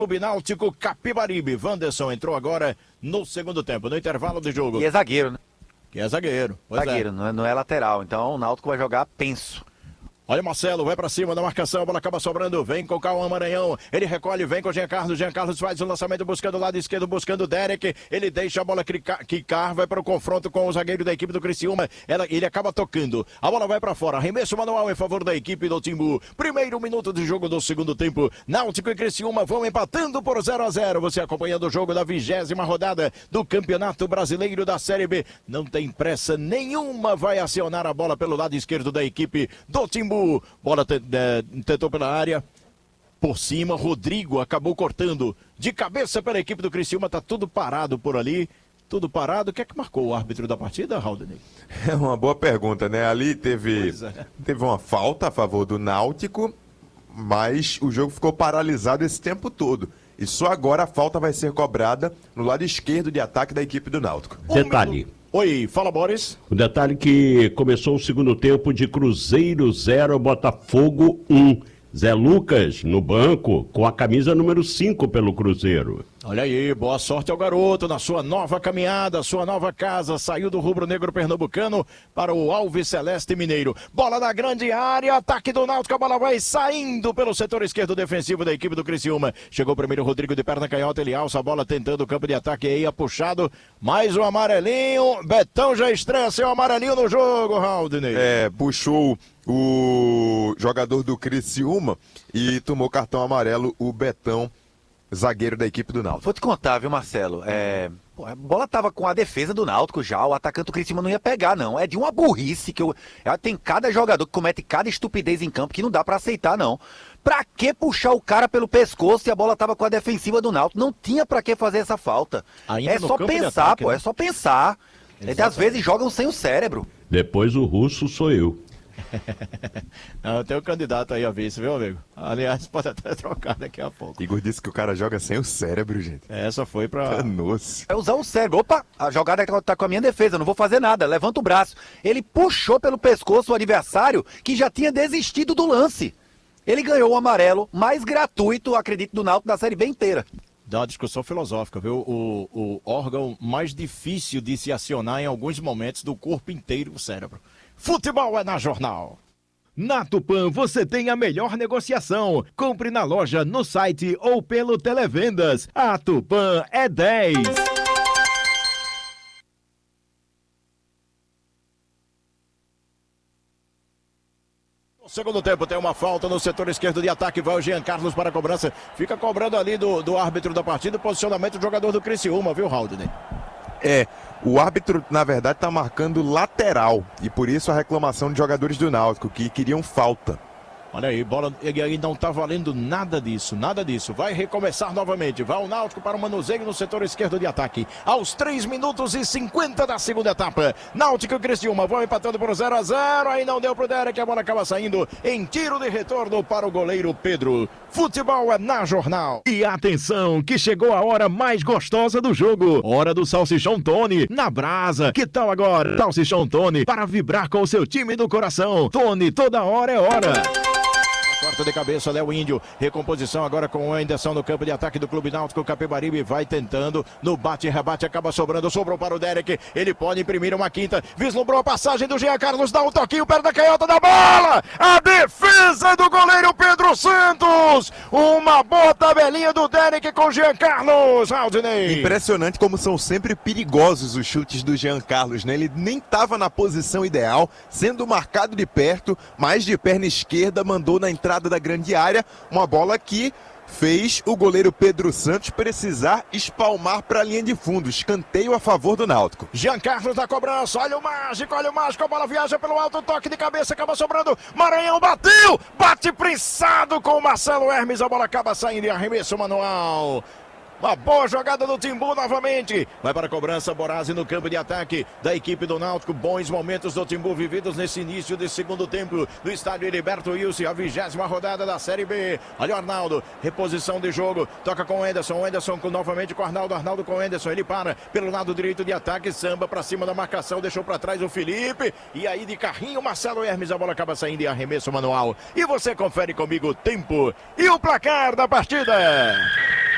Clube Náutico Capibaribe. Wanderson entrou agora no segundo tempo, no intervalo de jogo. E é zagueiro, né? Que é zagueiro. Zagueiro, não é lateral. Então o Náutico vai jogar penso. Olha o Marcelo, vai pra cima da marcação, a bola acaba sobrando, vem com o Cauã Maranhão, ele recolhe, vem com o Jean Carlos faz o lançamento buscando o lado esquerdo, buscando o Derek, ele deixa a bola quicar, vai para o confronto com o zagueiro da equipe do Criciúma, ele acaba tocando, a bola vai pra fora, arremesso manual em favor da equipe do Timbu, primeiro minuto de jogo do segundo tempo, Náutico e Criciúma vão empatando por 0-0, você acompanhando o jogo da 20ª rodada do Campeonato Brasileiro da Série B, não tem pressa nenhuma, vai acionar a bola pelo lado esquerdo da equipe do Timbu. Bola tentou pela área, por cima, Rodrigo acabou cortando de cabeça pela equipe do Criciúma, tá tudo parado por ali, tudo parado. O que é que marcou o árbitro da partida, Haldney? É uma boa pergunta, né? Ali teve uma falta a favor do Náutico, mas o jogo ficou paralisado esse tempo todo. E só agora a falta vai ser cobrada no lado esquerdo de ataque da equipe do Náutico. Detalhe. Oi, fala Boris. O detalhe que começou o segundo tempo de Cruzeiro 0, Botafogo 1. Zé Lucas no banco com a camisa número 5 pelo Cruzeiro. Olha aí, boa sorte ao garoto na sua nova caminhada, sua nova casa. Saiu do rubro-negro pernambucano para o Alves Celeste Mineiro. Bola na grande área, ataque do Náutico, a bola vai saindo pelo setor esquerdo defensivo da equipe do Criciúma. Chegou primeiro o Rodrigo de perna canhota, ele alça a bola tentando o campo de ataque aí, puxado. Mais um amarelinho, Betão já estreia seu amarelinho no jogo, Haldney. Puxou o jogador do Criciúma e tomou cartão amarelo o Betão, zagueiro da equipe do Náutico. Vou te contar, viu, Marcelo? A bola tava com a defesa do Náutico já, o atacante do Criciúma não ia pegar, não. É de uma burrice que tem cada jogador que comete cada estupidez em campo que não dá pra aceitar, não. Pra que puxar o cara pelo pescoço se a bola tava com a defensiva do Náutico? Não tinha pra que fazer essa falta. Ainda é só pensar, ataque, pô, né? É só pensar. Eles às vezes jogam sem o cérebro. Depois o russo sou eu. Não, tem um candidato aí a vice, viu, amigo? Aliás, pode até trocar daqui a pouco. Igor disse que o cara joga sem o cérebro, gente. Essa foi pra... Nossa. É usar o cérebro. Opa, a jogada tá com a minha defesa, não vou fazer nada. Levanta o braço. Ele puxou pelo pescoço o adversário que já tinha desistido do lance. Ele ganhou o amarelo mais gratuito, acredito, do Náutico da Série B inteira. Dá uma discussão filosófica, viu? O órgão mais difícil de se acionar em alguns momentos do corpo inteiro, o cérebro. Futebol é na Jornal. Na Tupã você tem a melhor negociação. Compre na loja, no site ou pelo Televendas. A Tupã é 10. No segundo tempo tem uma falta no setor esquerdo de ataque, vai o Jean Carlos para a cobrança. Fica cobrando ali do árbitro da partida o posicionamento do jogador do Criciúma, viu, Haldney? O árbitro, na verdade, está marcando lateral. E por isso a reclamação de jogadores do Náutico, que queriam falta. Olha aí, bola, e aí não tá valendo nada disso, nada disso. Vai recomeçar novamente, vai o Náutico para o manuseio no setor esquerdo de ataque. Aos 3 minutos e 50 da segunda etapa. Náutico e Criciúma vão empatando por 0-0, aí não deu pro Derek, a bola acaba saindo em tiro de retorno para o goleiro Pedro. Futebol é na Jornal. E atenção, que chegou a hora mais gostosa do jogo. Hora do Salsichão Tony, na brasa. Que tal agora? Salsichão Tony, para vibrar com o seu time do coração. Tony, toda hora é hora. Corta de cabeça, Léo Índio, recomposição agora com o Anderson no campo de ataque do Clube Náutico. Capibaribe vai tentando, no bate e rebate acaba sobrando, sobrou para o Derek, ele pode imprimir uma quinta, vislumbrou a passagem do Jean Carlos, dá um toquinho perto da canhota da bola, a defesa do goleiro Pedro Santos, uma boa tabelinha do Derek com o Jean Carlos, Haldney. Impressionante como são sempre perigosos os chutes do Jean Carlos, né? Ele nem estava na posição ideal, sendo marcado de perto, mas de perna esquerda mandou na entrada da grande área, uma bola que fez o goleiro Pedro Santos precisar espalmar para a linha de fundo, escanteio a favor do Náutico. Jean Carlos na cobrança, olha o mágico, a bola viaja pelo alto, toque de cabeça, acaba sobrando, Maranhão bateu, bate prensado com o Marcelo Hermes, a bola acaba saindo e arremesso manual. Uma boa jogada do Timbu novamente. Vai para a cobrança, Borazzi no campo de ataque da equipe do Náutico. Bons momentos do Timbu vividos nesse início de segundo tempo do estádio Heriberto Wilson, a 20ª rodada da Série B. Olha o Arnaldo, reposição de jogo. Toca com o Anderson, novamente com o Arnaldo. Arnaldo com o Anderson, ele para pelo lado direito de ataque. Samba para cima da marcação, deixou para trás o Felipe. E aí de carrinho, Marcelo Hermes, a bola acaba saindo em arremesso manual. E você confere comigo o tempo e o placar da partida.